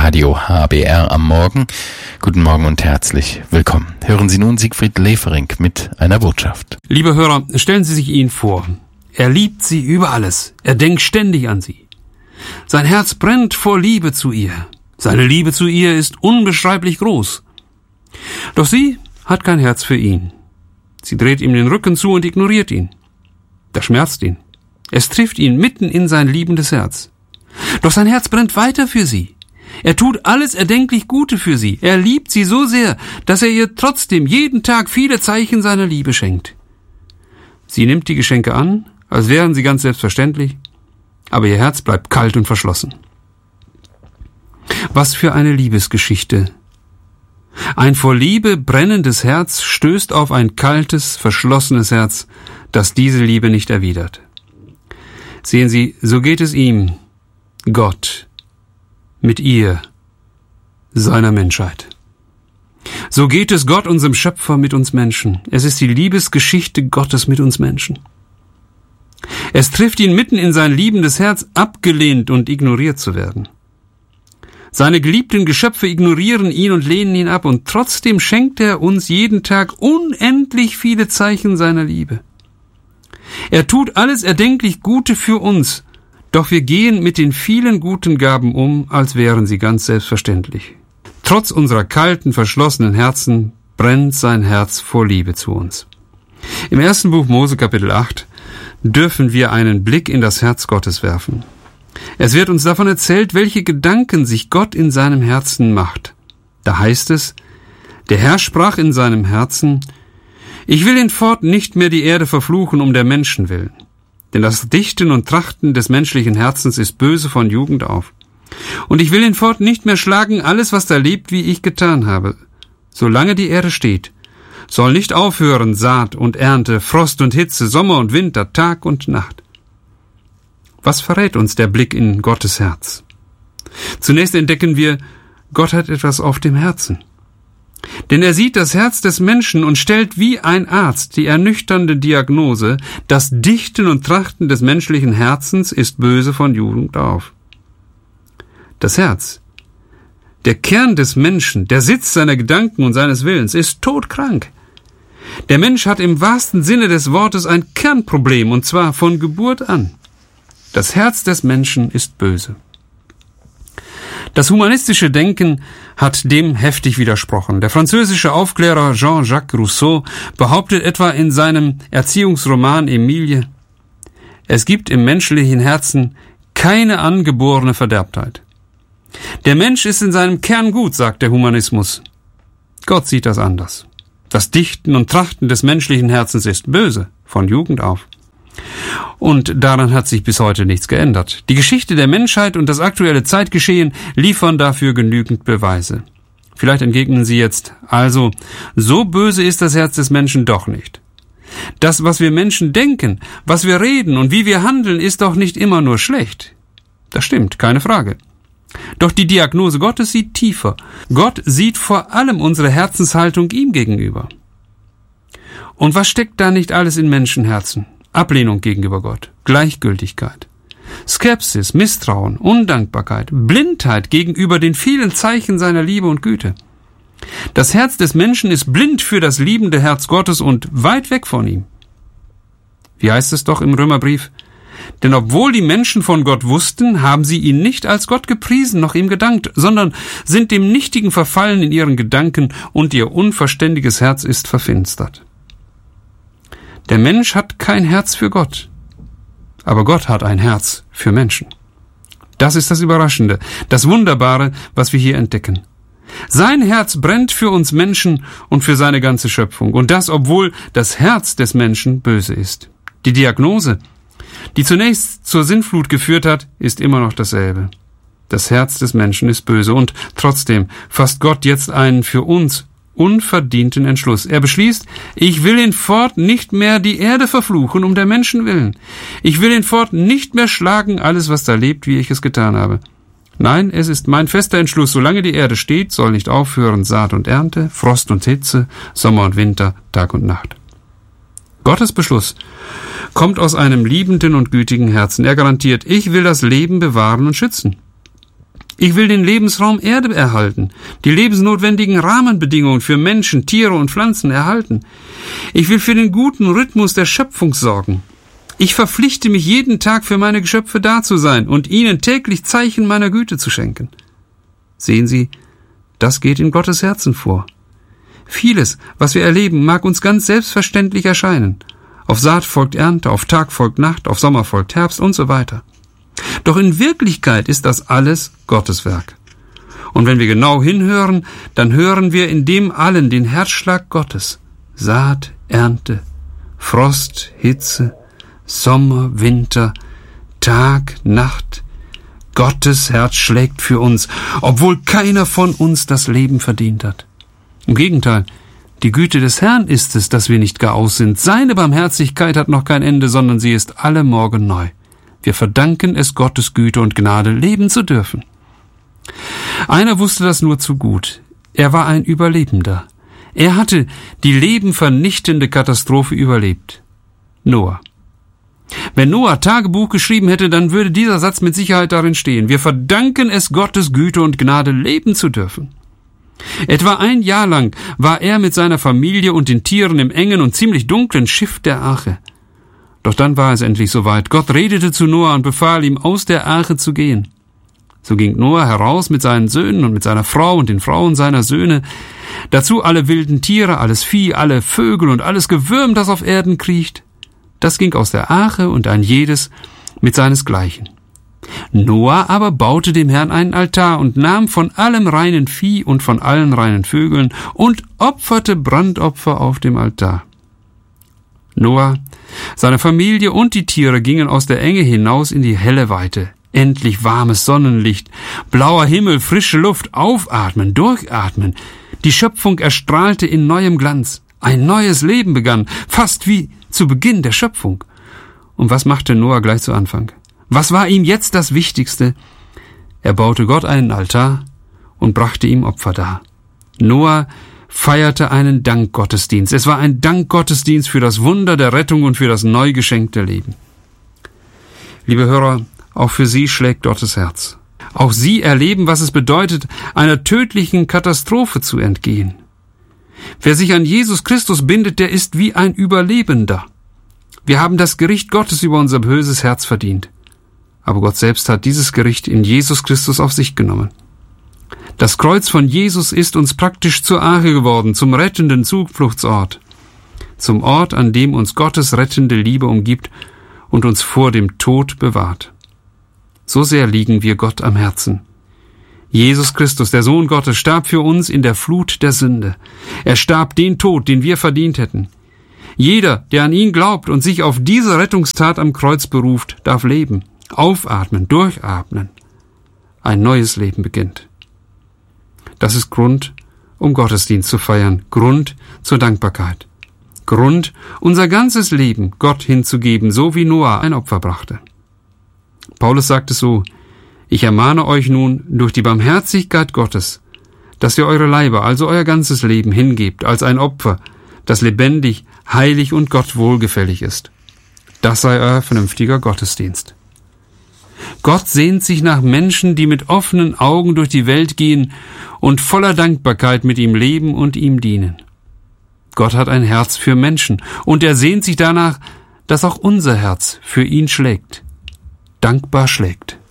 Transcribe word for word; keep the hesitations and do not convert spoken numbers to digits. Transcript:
Radio H B R am Morgen. Guten Morgen und herzlich willkommen. Hören Sie nun Siegfried Levering mit einer Botschaft. Liebe Hörer, stellen Sie sich ihn vor. Er liebt Sie über alles. Er denkt ständig an Sie. Sein Herz brennt vor Liebe zu ihr. Seine Liebe zu ihr ist unbeschreiblich groß. Doch sie hat kein Herz für ihn. Sie dreht ihm den Rücken zu und ignoriert ihn. Das schmerzt ihn. Es trifft ihn mitten in sein liebendes Herz. Doch sein Herz brennt weiter für sie. Er tut alles erdenklich Gute für sie. Er liebt sie so sehr, dass er ihr trotzdem jeden Tag viele Zeichen seiner Liebe schenkt. Sie nimmt die Geschenke an, als wären sie ganz selbstverständlich, aber ihr Herz bleibt kalt und verschlossen. Was für eine Liebesgeschichte! Ein vor Liebe brennendes Herz stößt auf ein kaltes, verschlossenes Herz, das diese Liebe nicht erwidert. Sehen Sie, so geht es ihm, Gott, mit ihr, seiner Menschheit. So geht es Gott, unserem Schöpfer, mit uns Menschen. Es ist die Liebesgeschichte Gottes mit uns Menschen. Es trifft ihn mitten in sein liebendes Herz, abgelehnt und ignoriert zu werden. Seine geliebten Geschöpfe ignorieren ihn und lehnen ihn ab, und trotzdem schenkt er uns jeden Tag unendlich viele Zeichen seiner Liebe. Er tut alles erdenklich Gute für uns, doch wir gehen mit den vielen guten Gaben um, als wären sie ganz selbstverständlich. Trotz unserer kalten, verschlossenen Herzen brennt sein Herz vor Liebe zu uns. Im ersten Buch Mose, Kapitel acht, dürfen wir einen Blick in das Herz Gottes werfen. Es wird uns davon erzählt, welche Gedanken sich Gott in seinem Herzen macht. Da heißt es, der Herr sprach in seinem Herzen, ich will hinfort nicht mehr die Erde verfluchen um der Menschen willen. Denn das Dichten und Trachten des menschlichen Herzens ist böse von Jugend auf. Und ich will hinfort nicht mehr schlagen alles, was da lebt, wie ich getan habe. Solange die Erde steht, soll nicht aufhören Saat und Ernte, Frost und Hitze, Sommer und Winter, Tag und Nacht. Was verrät uns der Blick in Gottes Herz? Zunächst entdecken wir, Gott hat etwas auf dem Herzen. Denn er sieht das Herz des Menschen und stellt wie ein Arzt die ernüchternde Diagnose, das Dichten und Trachten des menschlichen Herzens ist böse von Jugend auf. Das Herz, der Kern des Menschen, der Sitz seiner Gedanken und seines Willens, ist todkrank. Der Mensch hat im wahrsten Sinne des Wortes ein Kernproblem, und zwar von Geburt an. Das Herz des Menschen ist böse. Das humanistische Denken hat dem heftig widersprochen. Der französische Aufklärer Jean-Jacques Rousseau behauptet etwa in seinem Erziehungsroman Emilie, es gibt im menschlichen Herzen keine angeborene Verderbtheit. Der Mensch ist in seinem Kern gut, sagt der Humanismus. Gott sieht das anders. Das Dichten und Trachten des menschlichen Herzens ist böse, von Jugend auf. Und daran hat sich bis heute nichts geändert. Die Geschichte der Menschheit und das aktuelle Zeitgeschehen liefern dafür genügend Beweise. Vielleicht entgegnen Sie jetzt, also, so böse ist das Herz des Menschen doch nicht. Das, was wir Menschen denken, was wir reden und wie wir handeln, ist doch nicht immer nur schlecht. Das stimmt, keine Frage. Doch die Diagnose Gottes sieht tiefer. Gott sieht vor allem unsere Herzenshaltung ihm gegenüber. Und was steckt da nicht alles in Menschenherzen? Ablehnung gegenüber Gott, Gleichgültigkeit, Skepsis, Misstrauen, Undankbarkeit, Blindheit gegenüber den vielen Zeichen seiner Liebe und Güte. Das Herz des Menschen ist blind für das liebende Herz Gottes und weit weg von ihm. Wie heißt es doch im Römerbrief? Denn obwohl die Menschen von Gott wussten, haben sie ihn nicht als Gott gepriesen noch ihm gedankt, sondern sind dem Nichtigen verfallen in ihren Gedanken, und ihr unverständiges Herz ist verfinstert. Der Mensch hat kein Herz für Gott, aber Gott hat ein Herz für Menschen. Das ist das Überraschende, das Wunderbare, was wir hier entdecken. Sein Herz brennt für uns Menschen und für seine ganze Schöpfung, und das, obwohl das Herz des Menschen böse ist. Die Diagnose, die zunächst zur Sintflut geführt hat, ist immer noch dasselbe. Das Herz des Menschen ist böse, und trotzdem fasst Gott jetzt einen für uns unverdienten Entschluss. Er beschließt, ich will hinfort nicht mehr die Erde verfluchen um der Menschen willen. Ich will hinfort nicht mehr schlagen alles, was da lebt, wie ich es getan habe. Nein, es ist mein fester Entschluss, solange die Erde steht, soll nicht aufhören Saat und Ernte, Frost und Hitze, Sommer und Winter, Tag und Nacht. Gottes Beschluss kommt aus einem liebenden und gütigen Herzen. Er garantiert, ich will das Leben bewahren und schützen. Ich will den Lebensraum Erde erhalten, die lebensnotwendigen Rahmenbedingungen für Menschen, Tiere und Pflanzen erhalten. Ich will für den guten Rhythmus der Schöpfung sorgen. Ich verpflichte mich jeden Tag für meine Geschöpfe da zu sein und ihnen täglich Zeichen meiner Güte zu schenken. Sehen Sie, das geht in Gottes Herzen vor. Vieles, was wir erleben, mag uns ganz selbstverständlich erscheinen. Auf Saat folgt Ernte, auf Tag folgt Nacht, auf Sommer folgt Herbst und so weiter. Doch in Wirklichkeit ist das alles Gottes Werk. Und wenn wir genau hinhören, dann hören wir in dem allen den Herzschlag Gottes. Saat, Ernte, Frost, Hitze, Sommer, Winter, Tag, Nacht. Gottes Herz schlägt für uns, obwohl keiner von uns das Leben verdient hat. Im Gegenteil, die Güte des Herrn ist es, dass wir nicht gar aus sind. Seine Barmherzigkeit hat noch kein Ende, sondern sie ist alle Morgen neu. Wir verdanken es Gottes Güte und Gnade, leben zu dürfen. Einer wusste das nur zu gut. Er war ein Überlebender. Er hatte die lebenvernichtende Katastrophe überlebt. Noah. Wenn Noah Tagebuch geschrieben hätte, dann würde dieser Satz mit Sicherheit darin stehen. Wir verdanken es Gottes Güte und Gnade, leben zu dürfen. Etwa ein Jahr lang war er mit seiner Familie und den Tieren im engen und ziemlich dunklen Schiff der Arche. Doch dann war es endlich soweit. Gott redete zu Noah und befahl ihm, aus der Arche zu gehen. So ging Noah heraus mit seinen Söhnen und mit seiner Frau und den Frauen seiner Söhne, dazu alle wilden Tiere, alles Vieh, alle Vögel und alles Gewürm, das auf Erden kriecht. Das ging aus der Arche und ein jedes mit seinesgleichen. Noah aber baute dem Herrn einen Altar und nahm von allem reinen Vieh und von allen reinen Vögeln und opferte Brandopfer auf dem Altar. Noah, seine Familie und die Tiere gingen aus der Enge hinaus in die helle Weite. Endlich warmes Sonnenlicht, blauer Himmel, frische Luft, aufatmen, durchatmen. Die Schöpfung erstrahlte in neuem Glanz. Ein neues Leben begann, fast wie zu Beginn der Schöpfung. Und was machte Noah gleich zu Anfang? Was war ihm jetzt das Wichtigste? Er baute Gott einen Altar und brachte ihm Opfer dar. Noah feierte einen Dankgottesdienst. Es war ein Dankgottesdienst für das Wunder der Rettung und für das neu geschenkte Leben. Liebe Hörer, auch für Sie schlägt Gottes Herz. Auch Sie erleben, was es bedeutet, einer tödlichen Katastrophe zu entgehen. Wer sich an Jesus Christus bindet, der ist wie ein Überlebender. Wir haben das Gericht Gottes über unser böses Herz verdient. Aber Gott selbst hat dieses Gericht in Jesus Christus auf sich genommen. Das Kreuz von Jesus ist uns praktisch zur Arche geworden, zum rettenden Zufluchtsort, zum Ort, an dem uns Gottes rettende Liebe umgibt und uns vor dem Tod bewahrt. So sehr liegen wir Gott am Herzen. Jesus Christus, der Sohn Gottes, starb für uns in der Flut der Sünde. Er starb den Tod, den wir verdient hätten. Jeder, der an ihn glaubt und sich auf diese Rettungstat am Kreuz beruft, darf leben, aufatmen, durchatmen. Ein neues Leben beginnt. Das ist Grund, um Gottesdienst zu feiern, Grund zur Dankbarkeit. Grund, unser ganzes Leben Gott hinzugeben, so wie Noah ein Opfer brachte. Paulus sagt es so: Ich ermahne euch nun durch die Barmherzigkeit Gottes, dass ihr eure Leiber, also euer ganzes Leben, hingebt als ein Opfer, das lebendig, heilig und Gott wohlgefällig ist. Das sei euer vernünftiger Gottesdienst. Gott sehnt sich nach Menschen, die mit offenen Augen durch die Welt gehen und voller Dankbarkeit mit ihm leben und ihm dienen. Gott hat ein Herz für Menschen und er sehnt sich danach, dass auch unser Herz für ihn schlägt, dankbar schlägt.